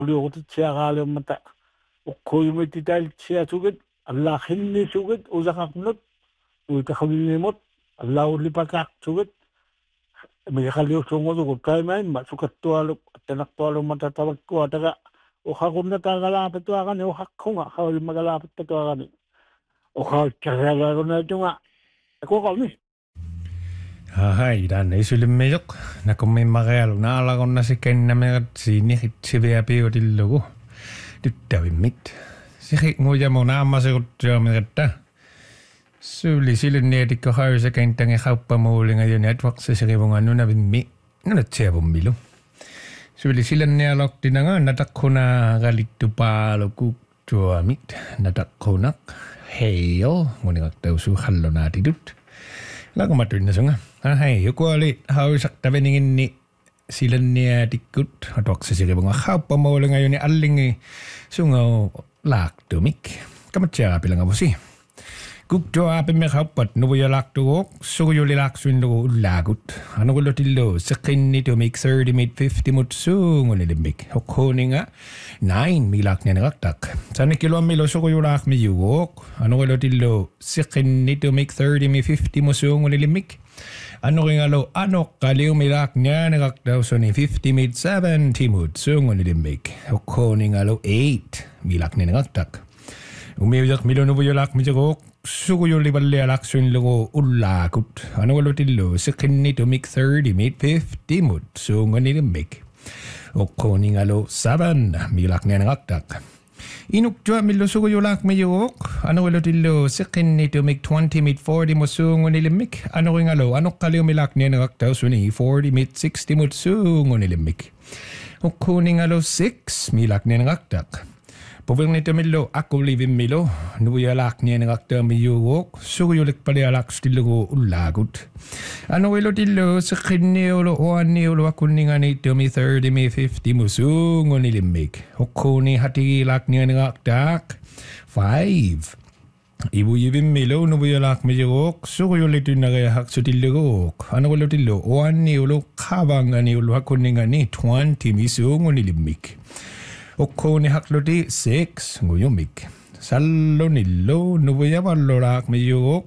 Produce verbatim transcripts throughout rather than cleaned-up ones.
улиорутитсиараалиуммата уккуйумититаалитсиатугит аллаахиннисугит усақарнут уикахавимимут аллауллипакаартугит мигахалиусунгулугут каймаимма сукаттуалук аттанартуалуммата таваккуатага ухакуннатаагалаапатуарани ухаккунга хавиммагалаапаттуарани ухааккараалаагунаатунга акуqarni Hai, dan isulimmejoq nakummimmarialu naalaqornasikkannamerat siiniqitsiviapiutillugu tuttavimmit siqiqmujamu naammasiguttuameratta suuli silinniatikkohausakantangi qauppamuulingajuni atwaqsisirivungannunavimmi nunatsiavummilu suuli silannialortinanga nataqqunaagalittupaaluku tuamit nataqqunak heio nguningaqtausu hallonaatitut lakumatuinnasunga hai yukuali hausaqtaveninginni silanniatikkut atwaqsisirivunga qauppamuulingajuni allingi sungau laaktumik kamatsiaapilangavosi Kuktuaapimmeqappat nuvuyalaqtuguq suguyulilaqsuinlugu ullaagut anuqullutillu seqinnitumik thirty mid fifty mut suungunilimmik huqquuninga nine milaqnianaqtaq sanikkiluammilu suguyulaaqmiyuguq anuqullutillu seqinnitumik thirty mid fifty mu suungunilimmik anuqingalu anoqqaliumilaaqnianaqaqtausuni fifty mid seventy mut suungunilimmik huqquuningalu eight milaqnianaqtaq umiujaq milunuvuyulaqmijuguq suguyulliballialaqsuinlugu ullaagut anuqullutillu seqinnitumik thirty mid fifty mut suungunilimmik uqquuningalu seven milaqnianaqtaq inuktuamillu suguyulaaqmiyuguq anuqullutillu seqinnitumik twenty mid forty mut suungunilimmik anuqingalu anoqqaliumilaaqnianaqaqtausuni forty mid sixty mut suungunilimmik uqquuningalu six milaqnianaqtaq Puvirnitamillo akkulivimmilo nuvuyalaaqnianaqtaamiyuuguq suguyulikpalialaqstillugu ullaagut anuilutillu seqinniulu uanniulu akkunninganiittumi thirty mi fifty musuungunilimik uqquuni hatigilaaqnianaqtaaq five ibuyivimmilo nuvuyalaaqmiyuguq suguyulitunnariahaqsutilluguq anuilutillu uanniulu qavanganiulu akkunningani twenty misuungunilimik Uqquuni haqluti six nguyumik sallunillu nuvuyavallulaaqmiyuguq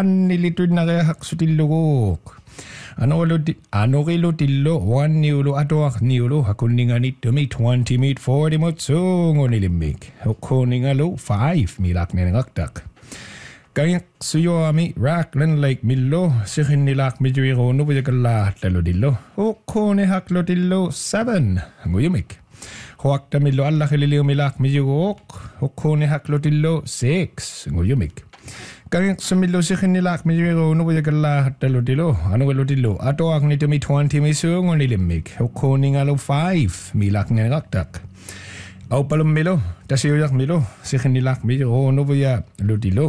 qannilitunnariahaqsutilluguq anuquluti anuqilutillu uanniulu atuaqniulu hakunninganittumi twenty mid forty mut suungunilimik uqquuningalu five milaqnianaqtaq Kayaq suyuami Rockland Lake millo siqinnilaaqmijuigu nuvuyakallaartaludillu uqquuni haqlutillu seven nguyumik Huaqtamillu allakhililiumilaaqmiyuguq uqquuni haqlutillu six nguyumik Kayaqsumillu siqinnilaaqmiyuigu nuvuyakallaartaludillu anuqalutillu atuaqnitumi twenty misuungunilimik uqquuningalu five milaqnianaqtaq Aupalummilu tasiyuyaqmilu siqinnilaaqmiyugu nuvuyaludillu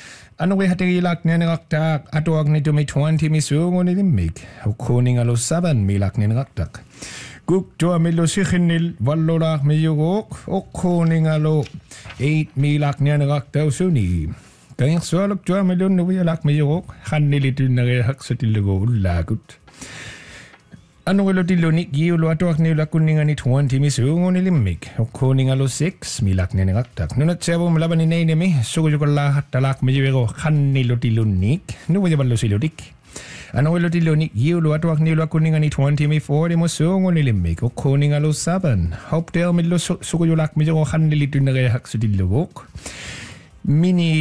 anuqihatigilaqnianaqtaaq atuaqnitumi twenty misuungunilimik uqquuningalu seven milaqnianaqtaq Kuktuamillu siqinnil vallulaaqmiyuguq uqquuningalu eight milaqnianaqaqtausuni Kayaqsualuktuamillu nuvuyalaaqmiyuguq qannilitunnariahaqsutillugu ullaagut Anuqilutillunik giulu atuaqniulu akkunningani twenty misuungunilimik uqquuningalu six milaqnianaqtaq nunatsiavum labanineinimi suguyukallaaqattalaaqmiyuigu qannilutillunnik nuvuyavallusilutik Anuqilutilunik giulu atuaqniulu akkunningani twenty mi forty musuungunilimik uqquuningalu seven Hopedale millu suguyulaaqmiyugu qannilitunnariahaqsutilluguq Mini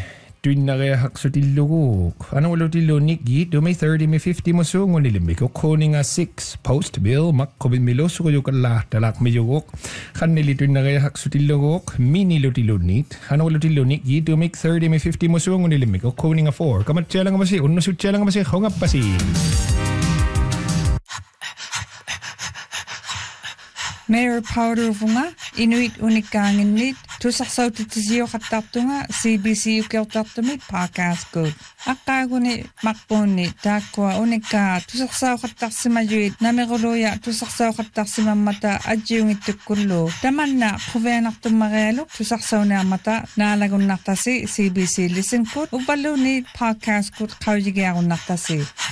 tunnariahaqsutilluguq anuqilutilunik giitumi thirty mi fifty musuungunilimik uqquuninga six Postville maqqubimmilu suguyukallaartalaaqmiyuguq qannilitunnariahaqsutilluguq minilutilunnit anuqilutilunik giitumik thirty mi fifty musuungunilimik uqquuninga four kamatsialangamasi unnusutsialangamasi hongappasi Mayor Powdervunga Inuit unikkaanginnit tusarsautitisiuqattartunga C B C ukiortartumit podcast good Aqqaaguni maqpuunni taakkua unikkaa tusarsauqattarsimajuit nameruluya tusarsauqattarsimammata ajjiungittukkullu tamanna quvianartummarialuk tusarsaunaamata naalagunnartasi C B C listen good uballuuni podcast good qaujigiarunnartasi